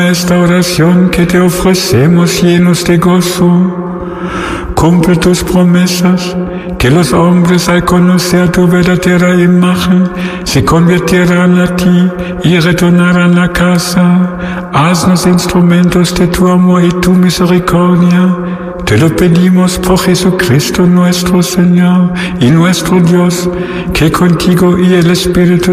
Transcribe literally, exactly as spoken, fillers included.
esta oración que te ofrecemos llenos de gozo. Cumple tus promesas, que los hombres al conocer tu verdadera imagen se convirtieran a ti y retornarán a casa. Haznos instrumentos de tu amor y tu misericordia. Te lo pedimos por Jesucristo nuestro Señor y nuestro Dios, que contigo y el Espíritu